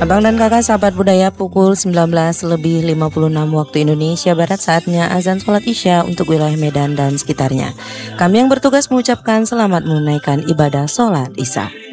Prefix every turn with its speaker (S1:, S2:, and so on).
S1: Abang dan kakak sahabat budaya, pukul 19:56 waktu Indonesia Barat, saatnya azan sholat Isya untuk wilayah Medan dan sekitarnya. Kami yang bertugas mengucapkan selamat menunaikan ibadah sholat Isya.